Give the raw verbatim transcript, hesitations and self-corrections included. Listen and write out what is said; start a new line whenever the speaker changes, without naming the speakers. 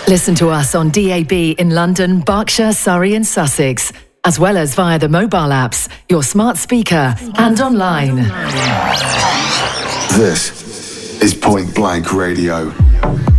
Listen to us on D A B in London, Berkshire, Surrey and Sussex, as well as via the mobile apps, your smart speaker and online.
This is Point Blank Radio.